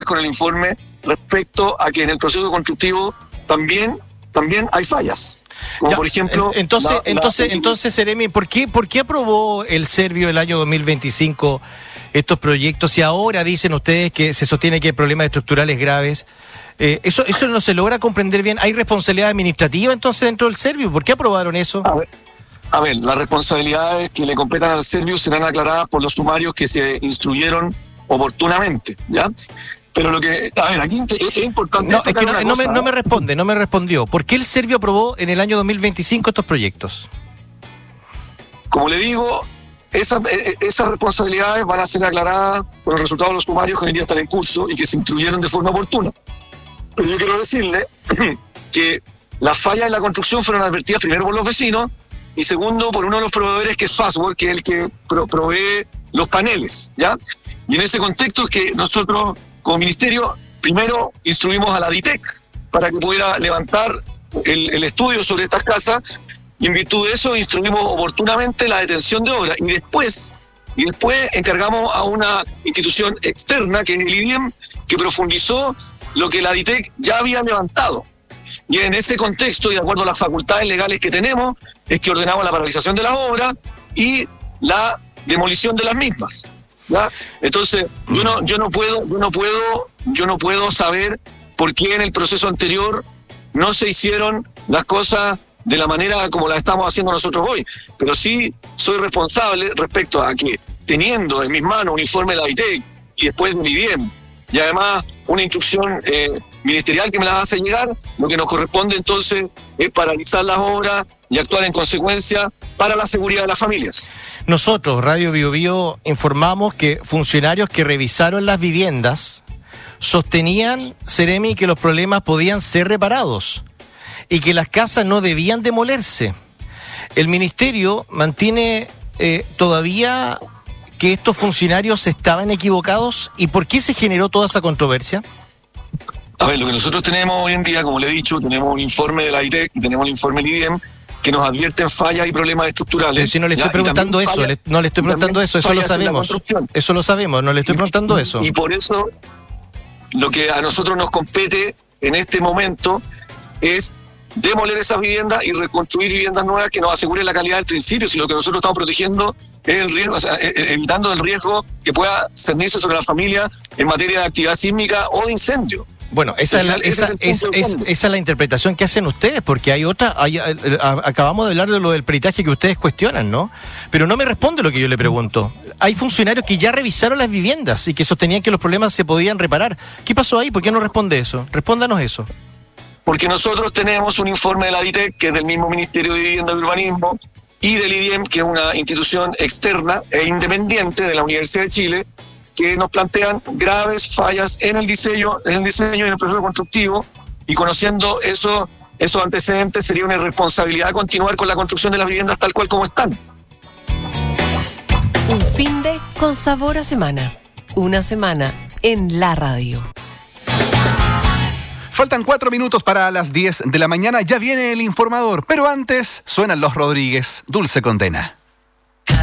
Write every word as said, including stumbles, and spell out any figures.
con el informe respecto a que en el proceso constructivo también también hay fallas, como ya, por ejemplo... Entonces, la, entonces, la... entonces, Seremi, ¿por qué, ¿por qué aprobó el Servio el año dos mil veinticinco estos proyectos y ahora dicen ustedes que se sostiene que hay problemas estructurales graves? Eh, eso, eso no se logra comprender bien. ¿Hay responsabilidad administrativa entonces dentro del Servio? ¿Por qué aprobaron eso? A ver, a ver, las responsabilidades que le competan al Servio serán aclaradas por los sumarios que se instruyeron oportunamente, ¿ya? Pero lo que, a ver, aquí es importante... No, es que no, no, cosa, me, no me responde, no me respondió. ¿Por qué el Servio aprobó en el año dos mil veinticinco estos proyectos? Como le digo, esas, esas responsabilidades van a ser aclaradas por el resultado de los sumarios que hoy en día están en curso y que se instruyeron de forma oportuna. Pero yo quiero decirle que las fallas en la construcción fueron advertidas primero por los vecinos y segundo por uno de los proveedores que es Fastword, que es el que pro- provee los paneles, ¿ya? Y en ese contexto es que nosotros, como ministerio, primero instruimos a la DITEC para que pudiera levantar el, el estudio sobre estas casas y en virtud de eso instruimos oportunamente la detención de obra y después, y después encargamos a una institución externa, que es el I D I E M, que profundizó lo que la DITEC ya había levantado. Y en ese contexto, y de acuerdo a las facultades legales que tenemos, es que ordenamos la paralización de las obras y la demolición de las mismas, ¿ya? Entonces, yo no, yo no puedo, yo no puedo, yo no puedo saber por qué en el proceso anterior no se hicieron las cosas de la manera como las estamos haciendo nosotros hoy. Pero sí soy responsable respecto a que, teniendo en mis manos un informe de la DITEC y después del I D I E M, y además una instrucción eh, ministerial que me la hace llegar, lo que nos corresponde entonces es paralizar las obras y actuar en consecuencia para la seguridad de las familias. Nosotros, Radio Bio Bio, informamos que funcionarios que revisaron las viviendas sostenían, Seremi, que los problemas podían ser reparados y que las casas no debían demolerse. El ministerio mantiene eh, todavía que estos funcionarios estaban equivocados. ¿Y por qué se generó toda esa controversia? A ver, lo que nosotros tenemos hoy en día, como le he dicho, tenemos un informe de la DITEC y tenemos el informe del I D I E M que nos advierten fallas y problemas estructurales. Pero si no le estoy ¿ya? preguntando eso, falla, le, no le estoy preguntando eso, eso lo sabemos. Eso lo sabemos, no le estoy preguntando y, eso. Y por eso lo que a nosotros nos compete en este momento es demoler esas viviendas y reconstruir viviendas nuevas que nos aseguren la calidad del principio, si lo que nosotros estamos protegiendo es el riesgo, o sea, evitando el riesgo que pueda cernirse sobre la familia en materia de actividad sísmica o de incendio. Bueno, esa es, la, esa, es, es, esa es la interpretación que hacen ustedes, porque hay otra, hay, a, a, acabamos de hablar de lo del peritaje que ustedes cuestionan, ¿no? Pero no me responde lo que yo le pregunto. Hay funcionarios que ya revisaron las viviendas y que sostenían que los problemas se podían reparar. ¿Qué pasó ahí? ¿Por qué no responde eso? Respóndanos eso. Porque nosotros tenemos un informe de la DITEC, que es del mismo Ministerio de Vivienda y Urbanismo, y del I D I E M, que es una institución externa e independiente de la Universidad de Chile, que nos plantean graves fallas en el diseño, en el diseño y en el proceso constructivo, y conociendo eso, esos antecedentes sería una irresponsabilidad continuar con la construcción de las viviendas tal cual como están. Un fin de con sabor a semana. Una semana en la radio. Faltan cuatro minutos para las diez de la mañana, ya viene el informador, pero antes suenan Los Rodríguez, Dulce Condena.